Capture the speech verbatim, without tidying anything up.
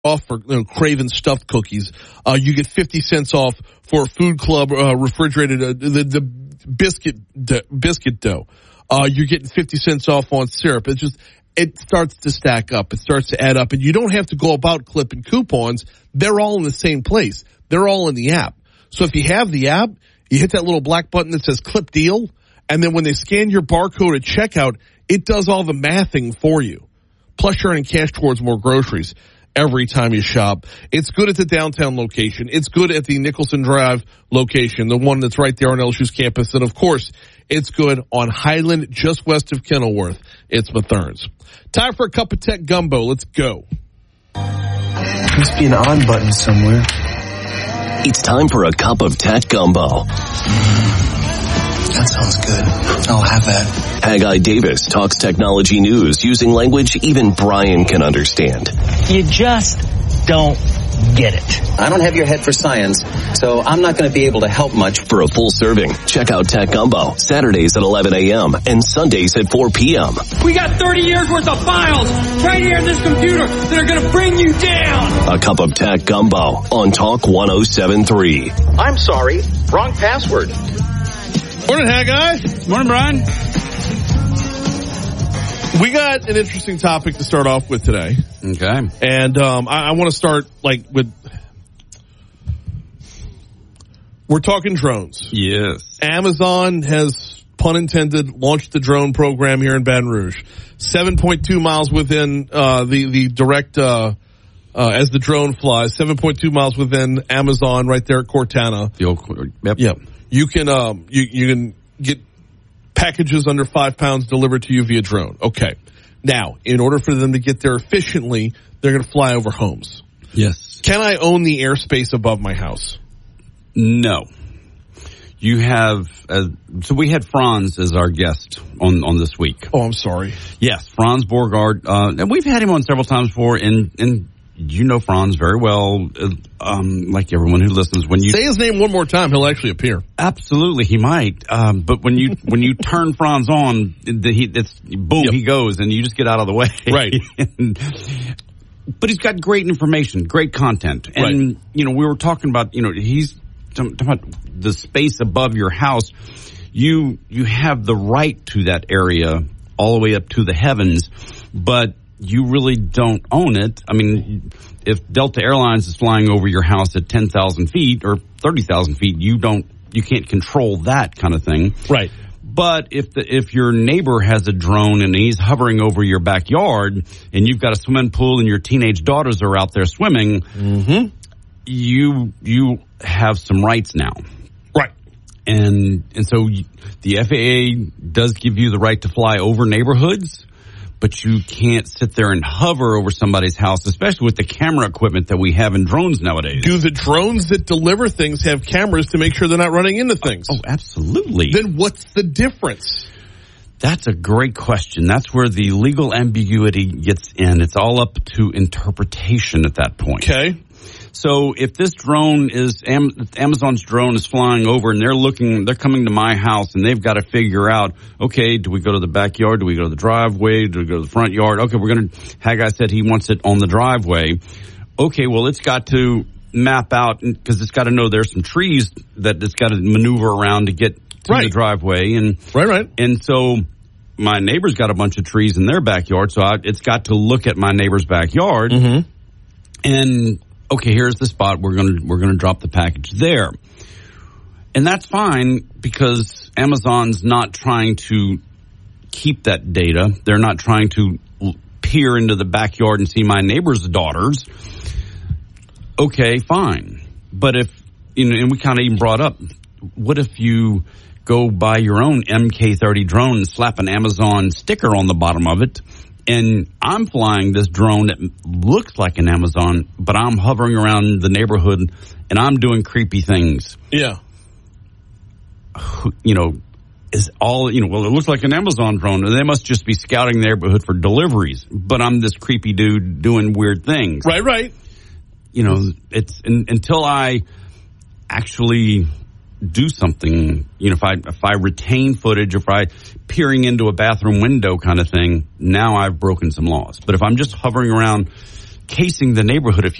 off for you know, Craven stuffed cookies. Uh, you get fifty cents off for Food Club uh, refrigerated uh, the the biscuit the biscuit dough. Uh, you're getting fifty cents off on syrup. It's just it starts to stack up. It starts to add up, and you don't have to go about clipping coupons. They're all in the same place. They're all in the app. So if you have the app, you hit that little black button that says Clip Deal, and then when they scan your barcode at checkout, it does all the mathing for you. Plus, you're earning cash towards more groceries every time you shop. It's good at the downtown location. It's good at the Nicholson Drive location, the one that's right there on L S U's campus. And, of course, it's good on Highland, just west of Kenilworth. It's Mathern's. Time for a cup of tech gumbo. Let's go. Must be an on button somewhere. It's time for a cup of tech gumbo. That sounds good. I'll have that. Haggai Davis talks technology news using language even Brian can understand. You just don't get it. I don't have your head for science, so I'm not going to be able to help much. For a full serving, check out Tech Gumbo, Saturdays at eleven a.m. and Sundays at four p.m. We got thirty years worth of files right here in this computer that are going to bring you down. A cup of Tech Gumbo on Talk one oh seven point three. I'm sorry, wrong password. Morning, Haggai. Morning, Brian. We got an interesting topic to start off with today. Okay. And um, I, I want to start like with, we're talking drones. Yes. Amazon has, pun intended, launched the drone program here in Baton Rouge. seven point two miles within uh, the, the direct, uh, uh, as the drone flies, seven point two miles within Amazon right there at Cortana. The old, yep. Yep. You can, um, you, you can get packages under five pounds delivered to you via drone. Okay. Now, in order for them to get there efficiently, they're going to fly over homes. Yes. Can I own the airspace above my house? No. You have, uh, so we had Franz as our guest on, on this week. Oh, I'm sorry. Yes, Franz Borgard. Uh, and we've had him on several times before, and, and you know Franz very well, uh, um, like everyone who listens. When you say his name one more time, he'll actually appear. Absolutely, he might. Um, but when you when you turn Franz on, the, he, it's boom, yep. He goes, and you just get out of the way. Right. and, but he's got great information, great content, and right. you know we were talking about you know he's talking about the space above your house. You you have the right to that area all the way up to the heavens, but you really don't own it. I mean, if Delta Airlines is flying over your house at ten thousand feet or thirty thousand feet, you don't, you can't control that kind of thing. Right. But if the, if your neighbor has a drone and he's hovering over your backyard and you've got a swimming pool and your teenage daughters are out there swimming, mm-hmm. you, you have some rights now. Right. And, and so the F A A does give you the right to fly over neighborhoods, but you can't sit there and hover over somebody's house, especially with the camera equipment that we have in drones nowadays. Do the drones that deliver things have cameras to make sure they're not running into things? Oh, absolutely. Then what's the difference? That's a great question. That's where the legal ambiguity gets in. It's all up to interpretation at that point. Okay. So if this drone is, Amazon's drone is flying over and they're looking, they're coming to my house and they've got to figure out, okay, do we go to the backyard? Do we go to the driveway? Do we go to the front yard? Okay, we're going to, Haggai said he wants it on the driveway. Okay, well, it's got to map out, because it's got to know there's some trees that it's got to maneuver around to get to right. the driveway. And, right, right. And so my neighbor's got a bunch of trees in their backyard, so I, it's got to look at my neighbor's backyard. Mm-hmm. And okay, here's the spot. We're going to we're going to drop the package there. And that's fine because Amazon's not trying to keep that data. They're not trying to peer into the backyard and see my neighbor's daughters. Okay, fine. But if, you know, and we kind of even brought up, what if you go buy your own M K thirty drone and slap an Amazon sticker on the bottom of it? And I'm flying this drone that looks like an Amazon, but I'm hovering around the neighborhood and I'm doing creepy things. Yeah. You know, is all, you know, well, it looks like an Amazon drone and they must just be scouting the neighborhood for deliveries, but I'm this creepy dude doing weird things. Right, right. You know, it's in, until I actually do something, you know, if I if I retain footage, if I peering into a bathroom window kind of thing, now I've broken some laws. But if I'm just hovering around casing the neighborhood, if